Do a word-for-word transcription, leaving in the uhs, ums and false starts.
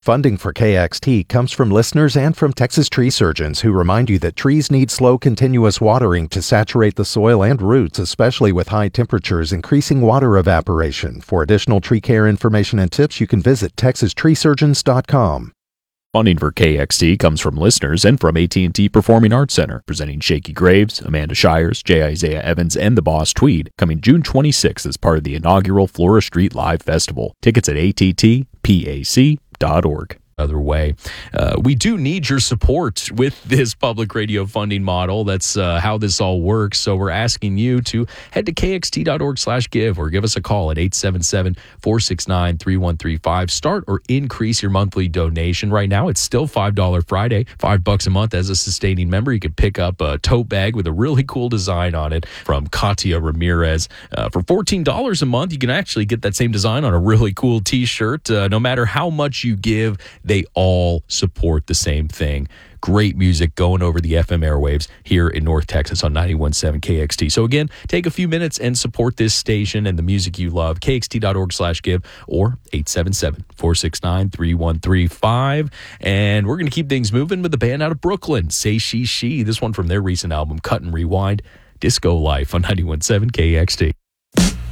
Funding for K X T comes from listeners and from Texas tree surgeons who remind you that trees need slow, continuous watering to saturate the soil and roots, especially with high temperatures increasing water evaporation. For additional tree care information and tips, you can visit texas tree surgeons dot com. Funding for K X T comes from listeners and from A T and T Performing Arts Center, presenting Shaky Graves, Amanda Shires, J. Isaiah Evans, and the Boss Tweed, coming June twenty-sixth as part of the inaugural Flora Street Live Festival. Tickets at A T T pac dot org. Other way. Uh, we do need your support with this public radio funding model. That's uh, how this all works. So we're asking you to head to k x t dot org slash give or give us a call at eight seven seven, four six nine, three one three five. Start or increase your monthly donation. Right now, it's still five dollars Friday, five bucks a month as a sustaining member. You can pick up a tote bag with a really cool design on it from Katia Ramirez. Uh, for fourteen dollars a month, you can actually get that same design on a really cool t-shirt. Uh, no matter how much you give, they all support the same thing. Great music going over the F M airwaves here in North Texas on ninety-one point seven K X T. So again, take a few minutes and support this station and the music you love. k x t dot org slash give or eight seven seven, four six nine, three one three five. And we're going to keep things moving with the band out of Brooklyn, Say She She. This one from their recent album, Cut and Rewind, Disco Life on ninety-one point seven K X T.